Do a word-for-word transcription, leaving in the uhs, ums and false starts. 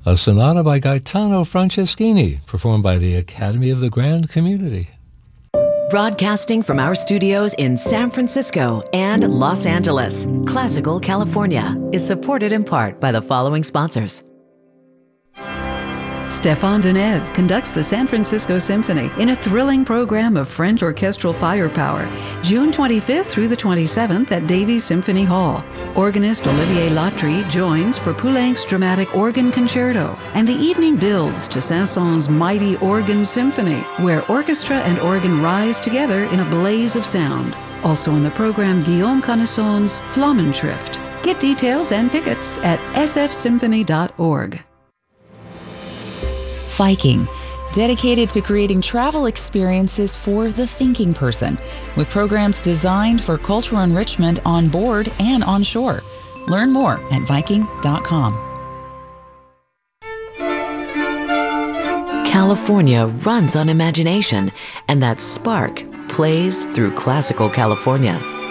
a sonata by Gaetano Franceschini, performed by the Academy of the Grand Community. Broadcasting from our studios in San Francisco and Los Angeles, Classical California is supported in part by the following sponsors. Stéphane Deneuve conducts the San Francisco Symphony in a thrilling program of French orchestral firepower, June twenty-fifth through the twenty-seventh at Davies Symphony Hall. Organist Olivier Latry joins for Poulenc's dramatic organ concerto, and the evening builds to Saint-Saëns' mighty organ symphony, where orchestra and organ rise together in a blaze of sound. Also in the program, Guillaume Connaisson's Flammenschrift. Get details and tickets at s f symphony dot org. Viking, dedicated to creating travel experiences for the thinking person, with programs designed for cultural enrichment on board and on shore. Learn more at viking dot com. California runs on imagination, and that spark plays through Classical California.